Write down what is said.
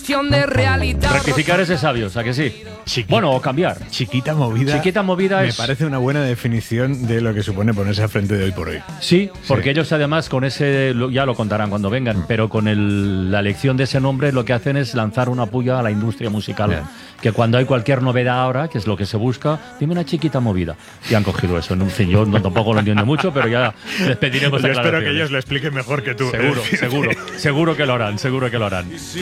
de realidad. Rectificar es de sabios, ¿a que sí? Bueno, o cambiar. Chiquita movida. Chiquita movida me parece una buena definición de lo que supone ponerse al frente de Hoy por Hoy. Sí, porque ellos además con ese, ya lo contarán cuando vengan, pero con la elección de ese nombre lo que hacen es lanzar una puya a la industria musical. Que cuando hay cualquier novedad ahora, que es lo que se busca, dime una chiquita movida. Y han cogido eso. En fin, yo tampoco lo entiendo mucho, pero ya les pediremos Yo espero aclaraciones. que ellos lo expliquen mejor que tú. Seguro que lo harán, seguro que lo harán.